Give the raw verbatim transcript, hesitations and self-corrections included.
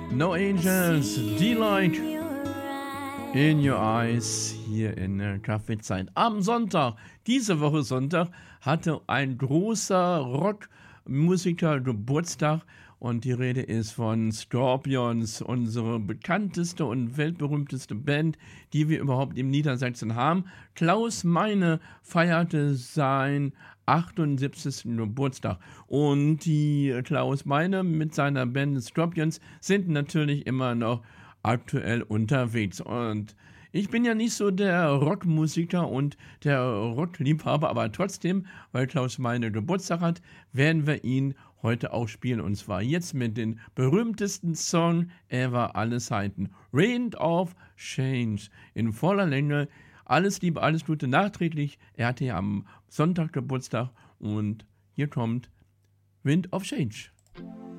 No Angels, Delight in Your Eyes hier in der Kaffeezeit. Am Sonntag, diese Woche Sonntag, hatte ein großer Rockmusiker Geburtstag und die Rede ist von Scorpions, unsere bekannteste und weltberühmteste Band, die wir überhaupt im Niedersachsen haben. Klaus Meine feierte sein achtundsiebzigsten Geburtstag und die Klaus Meine mit seiner Band Scorpions sind natürlich immer noch aktuell unterwegs. Und ich bin ja nicht so der Rockmusiker und der Rockliebhaber, aber trotzdem, weil Klaus Meine Geburtstag hat, werden wir ihn heute auch spielen. Und zwar jetzt mit dem berühmtesten Song ever aller Zeiten. Wind of Change in voller Länge. Alles Liebe, alles Gute nachträglich. Er hatte ja am Sonntag Geburtstag und hier kommt Wind of Change.